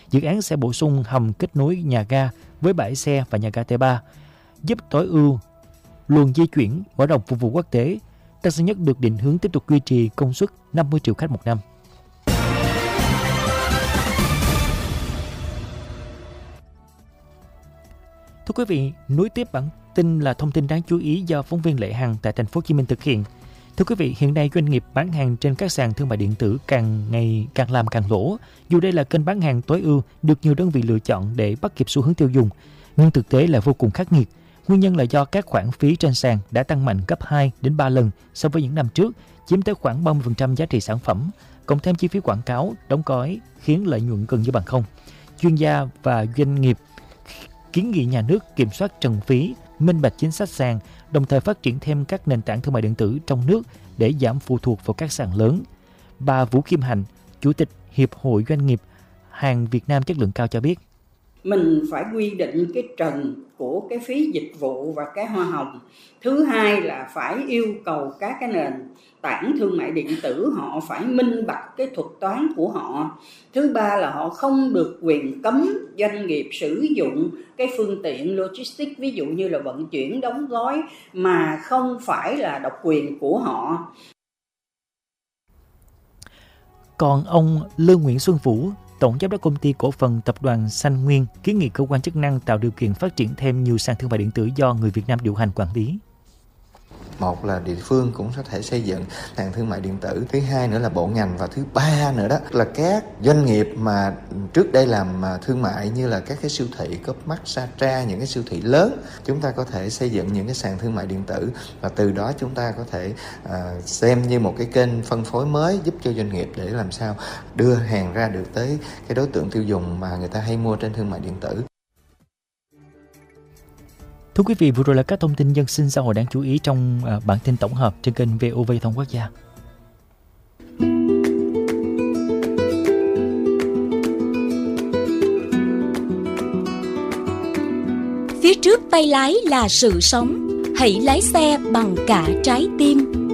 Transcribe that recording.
Dự án sẽ bổ sung hầm kết nối nhà ga với bãi xe và nhà ga T3, giúp tối ưu luồng di chuyển, mở rộng phục vụ quốc tế. Tân Sơn Nhất được định hướng tiếp tục duy trì công suất 50 triệu khách một năm. Thưa quý vị, nối tiếp bản tin là thông tin đáng chú ý do phóng viên Lệ Hằng tại thành phố Hồ Chí Minh thực hiện. Thưa quý vị, hiện nay doanh nghiệp bán hàng trên các sàn thương mại điện tử càng ngày càng làm càng lỗ. Dù đây là kênh bán hàng tối ưu được nhiều đơn vị lựa chọn để bắt kịp xu hướng tiêu dùng, nhưng thực tế là vô cùng khắc nghiệt. Nguyên nhân là do các khoản phí trên sàn đã tăng mạnh gấp 2 đến 3 lần so với những năm trước, chiếm tới khoảng 30% giá trị sản phẩm, cộng thêm chi phí quảng cáo, đóng gói khiến lợi nhuận gần như bằng không. Chuyên gia và doanh nghiệp kiến nghị nhà nước kiểm soát trần phí, minh bạch chính sách sàn, đồng thời phát triển thêm các nền tảng thương mại điện tử trong nước để giảm phụ thuộc vào các sàn lớn. Bà Vũ Kim Hạnh, Chủ tịch Hiệp hội Doanh nghiệp hàng Việt Nam chất lượng cao cho biết. Mình phải quy định cái trần của cái phí dịch vụ và cái hoa hồng. Thứ hai là phải yêu cầu các cái nền tảng thương mại điện tử họ phải minh bạch cái thuật toán của họ. Thứ ba là họ không được quyền cấm doanh nghiệp sử dụng cái phương tiện logistics, ví dụ như là vận chuyển, đóng gói mà không phải là độc quyền của họ. Còn ông Lương Nguyễn Xuân Vũ, Tổng giám đốc công ty cổ phần tập đoàn Sanh Nguyên, kiến nghị cơ quan chức năng tạo điều kiện phát triển thêm nhiều sàn thương mại điện tử do người Việt Nam điều hành quản lý. Một là địa phương cũng có thể xây dựng sàn thương mại điện tử. Thứ hai nữa là bộ ngành. Và thứ ba nữa đó là các doanh nghiệp mà trước đây làm thương mại như là các cái siêu thị Copmart, Satra, những cái siêu thị lớn. Chúng ta có thể xây dựng những cái sàn thương mại điện tử và từ đó chúng ta có thể xem như một cái kênh phân phối mới giúp cho doanh nghiệp để làm sao đưa hàng ra được tới cái đối tượng tiêu dùng mà người ta hay mua trên thương mại điện tử. Thưa quý vị, vừa rồi là các thông tin dân sinh xã hội đáng chú ý trong bản tin tổng hợp trên kênh VOV Thông Quốc gia. Phía trước tay lái là sự sống, hãy lái xe bằng cả trái tim.